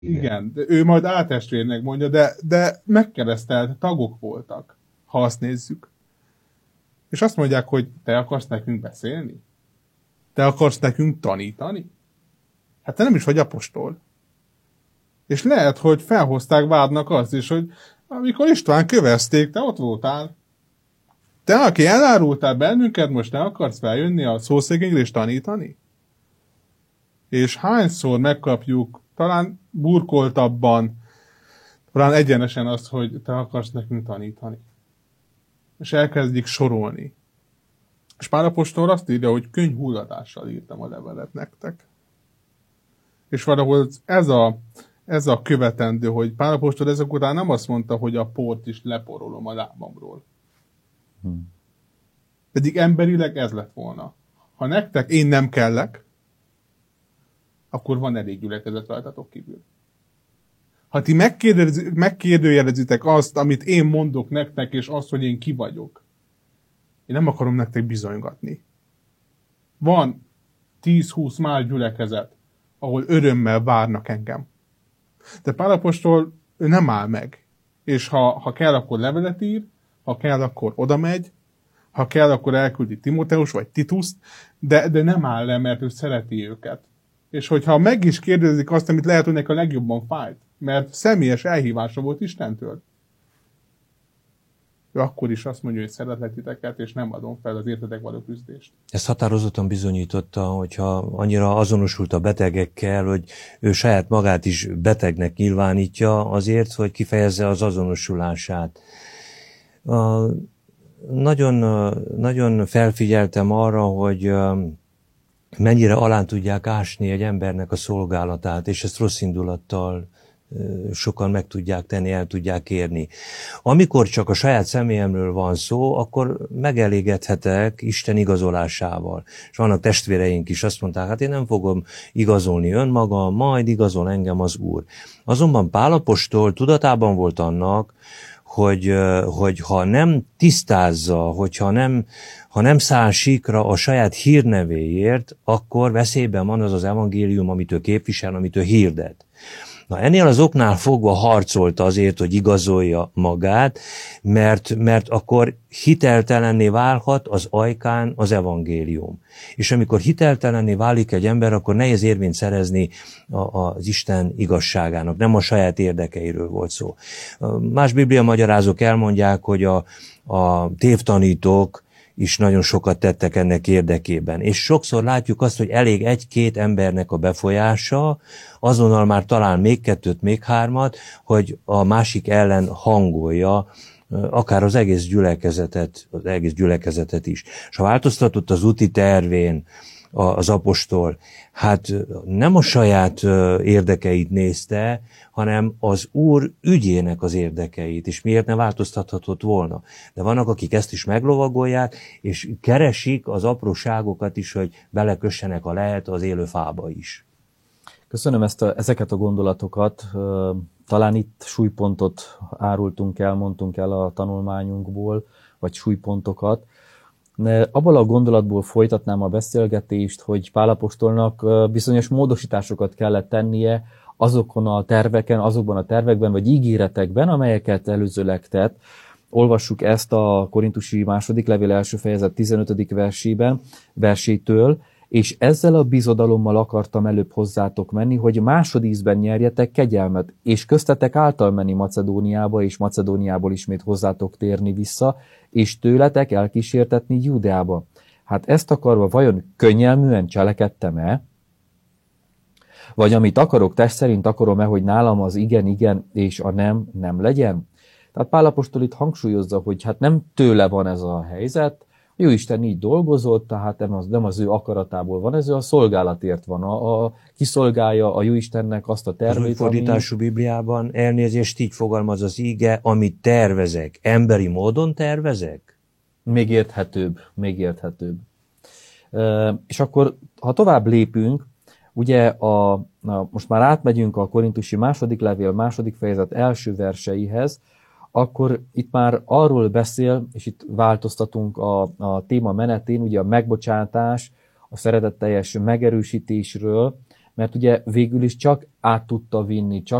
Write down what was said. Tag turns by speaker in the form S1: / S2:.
S1: Igen, de ő majd áltestvérnek mondja, de megkeresztelt tagok voltak, ha azt nézzük. És azt mondják, hogy te akarsz nekünk beszélni? Te akarsz nekünk tanítani? Hát te nem is vagy apostol. És lehet, hogy felhozták vádnak azt is, hogy amikor István kövezték, te ott voltál. Te, aki elárultál bennünket, most ne akarsz feljönni a szószékényre és tanítani? És hányszor megkapjuk, talán burkoltabban, talán egyenesen azt, hogy te akarsz nekünk tanítani. És elkezdik sorolni. És Pál apostol azt írja, hogy könyvhulladással írtam a levelet nektek. És valahol ez a követendő, hogy Pál apostol ezek után nem azt mondta, hogy a port is leporolom a lábamról. Pedig emberileg ez lett volna. Ha nektek én nem kellek, akkor van elég gyülekezet rajtatok kívül. Ha ti megkérdőjelezitek azt, amit én mondok nektek, és azt, hogy én ki vagyok, én nem akarom nektek bizonygatni. Van 10-20 más gyülekezet, ahol örömmel várnak engem. De Pál apostol, ő nem áll meg. És ha kell, akkor levelet ír, ha kell, akkor oda megy, ha kell, akkor elküldi Timóteus vagy Tituszt, de nem áll le, mert ő szereti őket. És hogyha meg is kérdezik azt, amit lehet, hogy neki a legjobban fájt, mert személyes elhívása volt Istentől, ő akkor is azt mondja, hogy szeretlek titeket, és nem adom fel az értetek való küzdést.
S2: Ezt határozottan bizonyította, hogyha annyira azonosult a betegekkel, hogy ő saját magát is betegnek nyilvánítja azért, hogy kifejezze az azonosulását. Nagyon felfigyeltem arra, hogy mennyire alá tudják ásni egy embernek a szolgálatát, és ezt rossz indulattal sokan meg tudják tenni, el tudják érni. Amikor csak a saját személyemről van szó, akkor megelégedhetek Isten igazolásával. És vannak testvéreink is, azt mondták, hát én nem fogom igazolni önmagam, majd igazol engem az Úr. Azonban Pál apostol tudatában volt annak, hogy ha nem tisztázza, ha nem száll síkra a saját hírnevéért, akkor veszélyben van az az evangélium, amit ő képvisel, amit ő hirdet. Na, ennél az oknál fogva harcolt azért, hogy igazolja magát, mert akkor hiteltelenné válhat az ajkán az evangélium. És amikor hiteltelenné válik egy ember, akkor nehéz érvényt szerezni az Isten igazságának. Nem a saját érdekeiről volt szó. Más bibliamagyarázók elmondják, hogy a tévtanítók is nagyon sokat tettek ennek érdekében. És sokszor látjuk azt, hogy elég egy-két embernek a befolyása, azonnal már talán még kettőt, még hármat, hogy a másik ellen hangolja akár az egész gyülekezetet is. És ha változtatott az úti tervén az apostol, hát nem a saját érdekeit nézte, hanem az Úr ügyének az érdekeit, és miért ne változtathatott volna. De vannak, akik ezt is meglovagolják, és keresik az apróságokat is, hogy belekössenek a lehet az élő fába is.
S3: Köszönöm ezeket a gondolatokat. Talán itt súlypontot árultunk el, mondtunk el a tanulmányunkból, vagy súlypontokat. Abból a gondolatból folytatnám a beszélgetést, hogy Pál apostolnak bizonyos módosításokat kellett tennie azokon a terveken, azokban a tervekben, vagy ígéretekben, amelyeket előzőleg tett. Olvassuk ezt a Korintusi második levél első fejezet 15. versétől, és ezzel a bizodalommal akartam előbb hozzátok menni, hogy másodízben nyerjetek kegyelmet, és köztetek által menni Macedóniába, és Macedóniából ismét hozzátok térni vissza, és tőletek elkísértetni Júdeába. Hát ezt akarva vajon könnyelműen cselekedtem-e? Vagy amit akarok, test szerint akarom-e, hogy nálam az igen, igen, és a nem, nem legyen? Tehát Pál apostol itt hangsúlyozza, hogy hát nem tőle van ez a helyzet, a Jóisten így dolgozott, tehát nem az ő akaratából van, ez ő a szolgálatért van, kiszolgálja a Jóistennek azt a tervét.
S2: Az új fordítású Bibliában elnézést így fogalmaz az íge, amit tervezek, emberi módon tervezek?
S3: Még érthetőbb. És akkor, ha tovább lépünk, ugye most már átmegyünk a Korintusi második levél második fejezet első verseihez, akkor itt már arról beszél, és itt változtatunk a téma menetén, ugye a megbocsátás, a szeretetteljes megerősítésről, mert ugye végül is csak át tudta vinni, csak